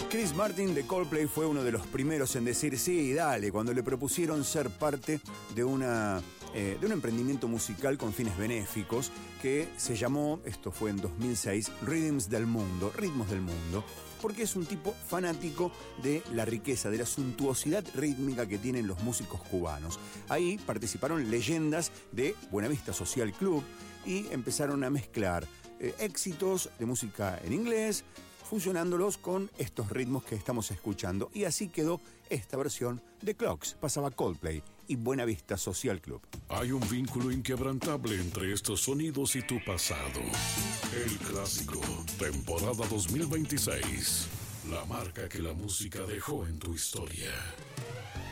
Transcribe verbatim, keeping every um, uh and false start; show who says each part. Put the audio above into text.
Speaker 1: Chris Martin de Coldplay fue uno de los primeros en decir sí, dale, cuando le propusieron ser parte de, una, eh, de un emprendimiento musical con fines benéficos que se llamó, esto fue en dos mil seis, Rhythms del Mundo, Ritmos del Mundo, porque es un tipo fanático de la riqueza, de la suntuosidad rítmica que tienen los músicos cubanos. Ahí participaron leyendas de Buenavista Social Club y empezaron a mezclar eh, éxitos de música en inglés, fusionándolos con estos ritmos que estamos escuchando. Y así quedó esta versión de Clocks. Pasaba Coldplay y Buenavista Social Club.
Speaker 2: Hay un vínculo inquebrantable entre estos sonidos y tu pasado. El Clásico, temporada dos mil veintiséis. La marca que la música dejó en tu historia.